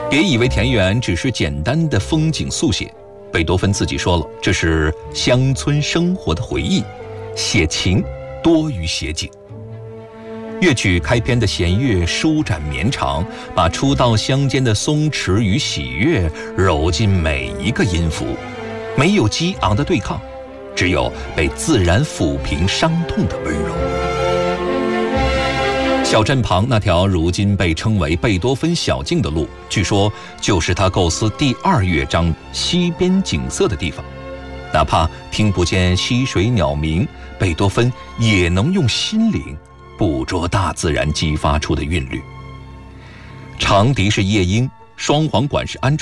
别以为田园只是简单的风景速写，贝多芬自己说了，这是乡村生活的回忆，写情多于写景。乐曲开篇的弦乐舒展绵长，把初到乡间的松弛与喜悦揉进每一个音符，没有激昂的对抗，只有被自然抚平伤痛的温柔。小镇旁那条如今被称为贝多芬小径的路，据说就是他构思第2乐章西边景色的地方。哪怕听不见溪水鸟鸣，贝多芬也能用心灵捕捉大自然激发出的韵律。长笛是夜莺，双簧管是鹌鹑，